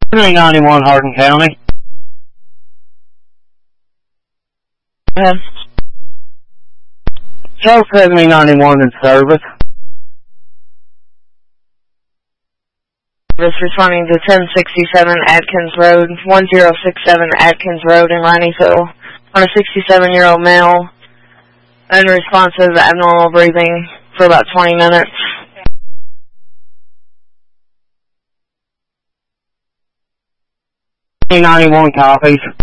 391 Hardin County. Show 7091 in service. Service responding to 1067 Atkins Road, 1067 Atkins Road in Laneyville on a 67-year-old male. Unresponsive, abnormal breathing for about 20 minutes. 391 copies.